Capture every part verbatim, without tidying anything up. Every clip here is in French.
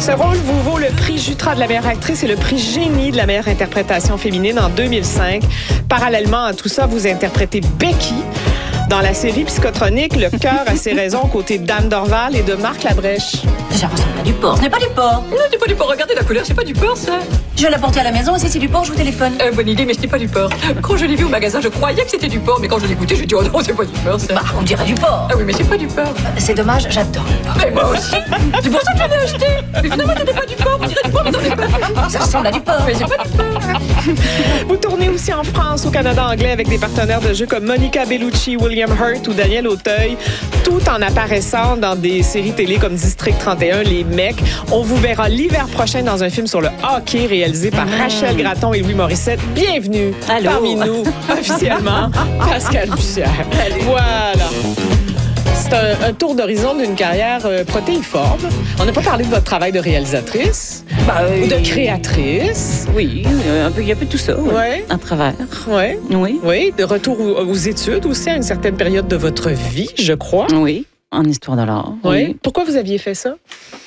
Ce rôle vous vaut le prix Jutra de la meilleure actrice et le prix Génie de la meilleure interprétation féminine en deux mille cinq. Parallèlement à tout ça, vous interprétez Becky dans la série Psychotronique, Le cœur a ses raisons, aux côtés d'Anne Dorval et de Marc Labrèche. Ça ressemble à du porc. Ce n'est pas du porc. Non, c'est pas du porc. Regardez la couleur, c'est pas du porc, ça. Je vais l'apporter à la maison et si c'est du porc, je vous téléphone. Euh, bonne idée, mais ce n'est pas du porc. Quand je l'ai vu au magasin, je croyais que c'était du porc, mais quand je l'ai goûté, je dit oh non, c'est pas du porc, ça. Bah, on dirait du porc. Ah oui, mais c'est pas du porc. C'est dommage, j'adore le porc. Mais moi aussi. C'est pour ça que je l'ai acheté. Mais finalement, c'était pas du porc. On dirait du porc, mais c'en est pas. Ça ressemble à du porc. Mais c'est pas du porc. Vous tournez aussi en France, au Canada anglais, avec des partenaires de jeu comme Monica Bellucci, William Hurt ou Daniel Auteuil, tout en apparaissant dans des séries télé comme District trente et un, Les Mecs. On vous verra l'hiver prochain dans un film sur le hockey réalisé par mmh. Rachel Gratton et Louis Morissette. Bienvenue Allô. Parmi nous, officiellement, Pascal Bussière. Voilà. C'est un, un tour d'horizon d'une carrière euh, protéiforme. On n'a pas parlé de votre travail de réalisatrice bah, ou de oui. créatrice. Oui, un peu, il y a un peu tout ça, oui. Ouais. À travers. Ouais. Oui. Oui, de retour aux, aux études aussi à une certaine période de votre vie, je crois. Oui, en histoire de l'art. Oui. Oui. Pourquoi vous aviez fait ça?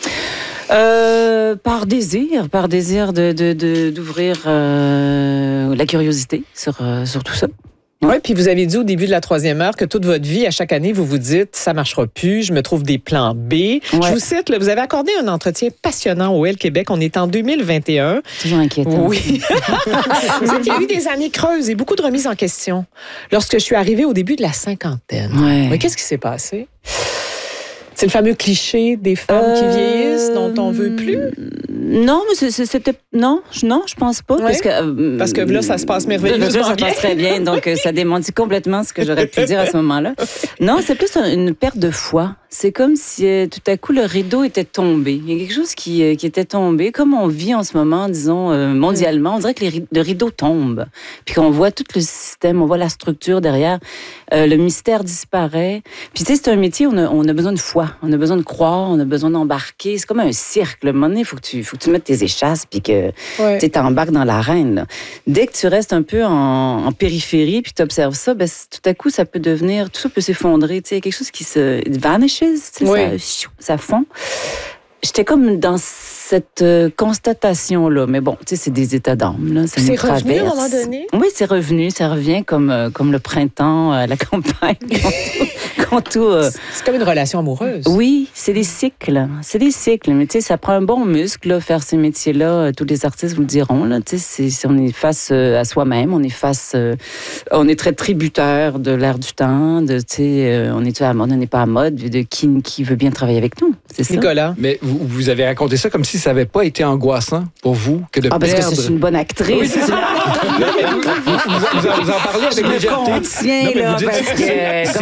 Euh, par désir, par désir de, de, de, d'ouvrir euh, la curiosité sur, euh, sur tout ça. Oui, puis vous avez dit au début de la troisième heure que toute votre vie, à chaque année, vous vous dites, ça marchera plus, je me trouve des plans B. Ouais. Je vous cite, là, vous avez accordé un entretien passionnant au Elle Québec. On est en deux mille vingt et un. Toujours inquiétant. Oui. Vous dites qu'il y a eu des années creuses et beaucoup de remises en question. Lorsque je suis arrivée au début de la cinquantaine. Ouais. Oui, qu'est-ce qui s'est passé? C'est le fameux cliché des femmes euh... qui vieillissent dont on veut plus? Non, mais c'était... Non, je, non, je pense pas. Ouais. Parce que, euh, parce que là, ça se passe merveilleusement là, ça bien. passe très bien. Donc, ça démentit complètement ce que j'aurais pu dire à ce moment-là. Non, c'est plus une perte de foi. C'est comme si euh, tout à coup, le rideau était tombé. Il y a quelque chose qui, euh, qui était tombé. Comme on vit en ce moment, disons, euh, mondialement, on dirait que les, le rideau tombe. Puis qu'on voit tout le système, on voit la structure derrière. Euh, le mystère disparaît. Puis, tu sais, c'est un métier, on a, on a besoin de foi. On a besoin de croire, on a besoin d'embarquer. C'est comme un cirque. À un moment donné, il faut que tu, faut que tu mettes tes échasses puis que ouais. tu embarques dans l'arène. Là. Dès que tu restes un peu en, en périphérie puis tu observes ça, ben, tout à coup, ça peut devenir... Tout ça peut s'effondrer. Tu sais, quelque chose qui se... vanishes, tu sais, oui. ça, ça fond. J'étais comme dans cette euh, constatation-là. Mais bon, tu sais, c'est des états d'âme. Là, ça c'est nous revenu traverse. à un moment donné? Oui, c'est revenu. Ça revient comme, euh, comme le printemps à la campagne. quand tout, euh... C'est comme une relation amoureuse. Oui, c'est des cycles. C'est des cycles. Mais tu sais, ça prend un bon muscle, là, faire ces métiers-là. Tous les artistes vous le diront. Là, tu sais, c'est, on est face euh, à soi-même. On est face... Euh, on est très tributaire de l'air du temps. De, tu sais, euh, on est à la mode, on n'est pas à mode. De qui, qui veut bien travailler avec nous. C'est ça. Nicolas. Mais vous, vous avez raconté ça comme si ça n'avait pas été angoissant pour vous que de ah, perdre... parce que c'est une bonne actrice. Oui, c'est ça. vous, vous, vous, en, vous en parlez avec légèreté. Contiens, là, dites, parce que... c'est,